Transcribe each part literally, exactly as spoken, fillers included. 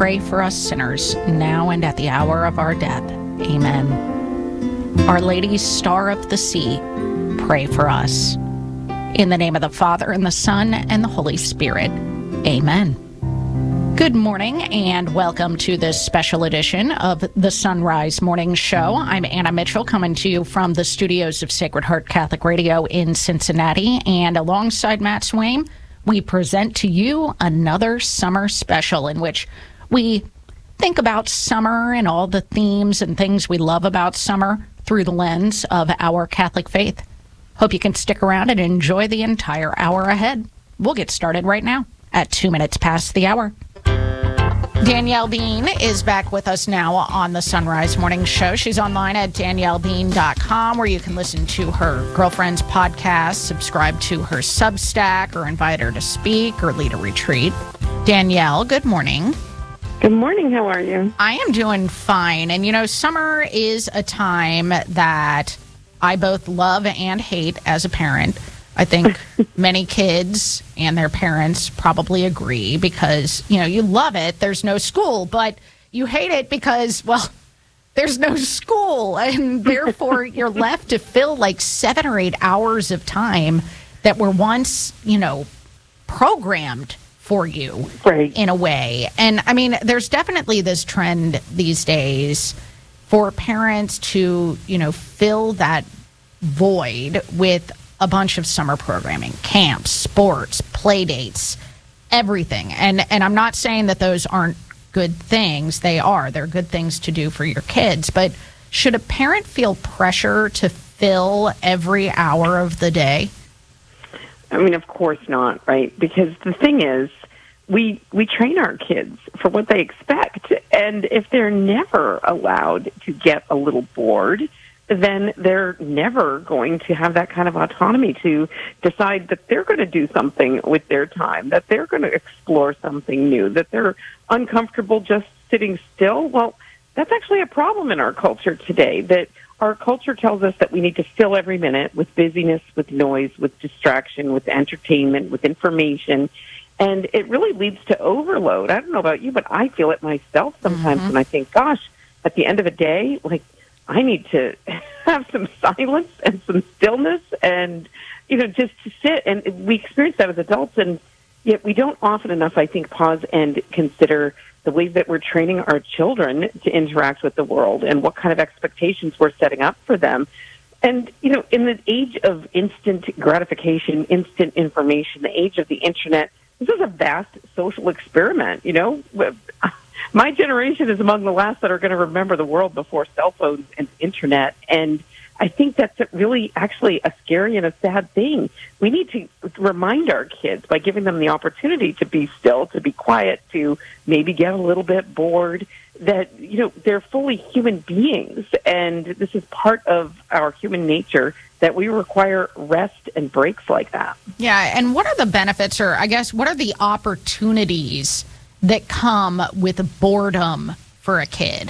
pray for us sinners, now and at the hour of our death. Amen. Our Lady, Star of the Sea, pray for us. In the name of the Father, and the Son, and the Holy Spirit. Amen. Good morning, and welcome to this special edition of the Sunrise Morning Show. I'm Anna Mitchell, coming to you from the studios of Sacred Heart Catholic Radio in Cincinnati. And alongside Matt Swaim, we present to you another summer special in which we think about summer and all the themes and things we love about summer through the lens of our Catholic faith. Hope you can stick around and enjoy the entire hour ahead. We'll get started right now at two minutes past the hour. Danielle Bean is back with us now on the Sunrise Morning Show. She's online at danielle bean dot com, where you can listen to her girlfriend's podcast, subscribe to her Substack, or invite her to speak or lead a retreat. Danielle, good morning. Good morning. How are you? I am doing fine. And, you know, summer is a time that I both love and hate as a parent. I think many kids and their parents probably agree because, you know, you love it. There's no school, but you hate it because, well, there's no school. And therefore, you're left to fill like seven or eight hours of time that were once, you know, programmed for you right. in a way. And I mean, there's definitely this trend these days for parents to, you know, fill that void with a bunch of summer programming, camps, sports, play dates, everything. And and I'm not saying that those aren't good things. They are. They're good things to do for your kids. But should a parent feel pressure to fill every hour of the day? I mean, of course not, right? Because the thing is, we we train our kids for what they expect. And if they're never allowed to get a little bored, then they're never going to have that kind of autonomy to decide that they're going to do something with their time, that they're going to explore something new, that they're uncomfortable just sitting still. Well, that's actually a problem in our culture today, that our culture tells us that we need to fill every minute with busyness, with noise, with distraction, with entertainment, with information. And it really leads to overload. I don't know about you, but I feel it myself sometimes mm-hmm. when I think, gosh, at the end of a day, like, I need to have some silence and some stillness and, you know, just to sit. And we experience that as adults, and yet we don't often enough, I think, pause and consider the ways that we're training our children to interact with the world and what kind of expectations we're setting up for them. And, you know, in the age of instant gratification, instant information, the age of the Internet, this is a vast social experiment, you know. My generation is among the last that are going to remember the world before cell phones and Internet. And I think that's really actually a scary and a sad thing. We need to remind our kids by giving them the opportunity to be still, to be quiet, to maybe get a little bit bored, that, you know, they're fully human beings. And this is part of our human nature, that we require rest and breaks like that. Yeah. And what are the benefits, or I guess, what are the opportunities that come with boredom for a kid?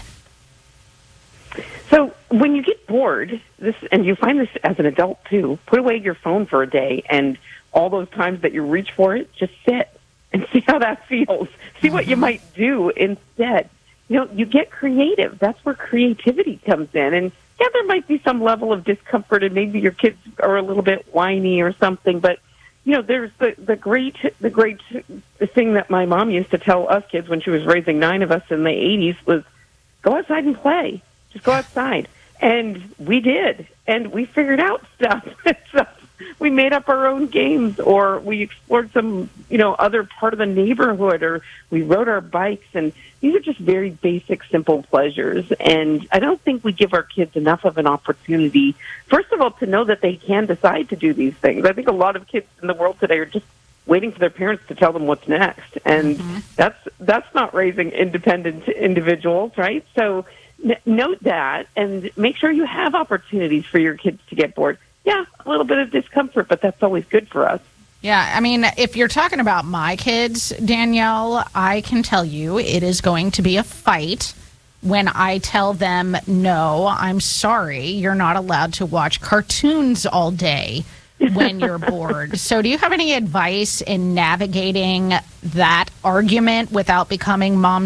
So when you get bored, this, and you find this as an adult too, put away your phone for a day, and all those times that you reach for it, just sit and see how that feels. See what you might do instead. You know, you get creative. That's where creativity comes in. And yeah, there might be some level of discomfort, and maybe your kids are a little bit whiny or something, but you know, there's the, the great the great thing that my mom used to tell us kids when she was raising nine of us in the eighties was, go outside and play. Just go outside. And we did. And we figured out stuff. So we made up our own games, or we explored some, you know, other part of the neighborhood, or we rode our bikes. And these are just very basic, simple pleasures. And I don't think we give our kids enough of an opportunity, first of all, to know that they can decide to do these things. I think a lot of kids in the world today are just waiting for their parents to tell them what's next. And mm-hmm. that's that's not raising independent individuals, right? So n- note that, and make sure you have opportunities for your kids to get bored. Yeah, a little bit of discomfort, but that's always good for us. Yeah, I mean, if you're talking about my kids, Danielle, I can tell you it is going to be a fight when I tell them, no, I'm sorry, you're not allowed to watch cartoons all day when you're bored. So do you have any advice in navigating that argument without becoming mom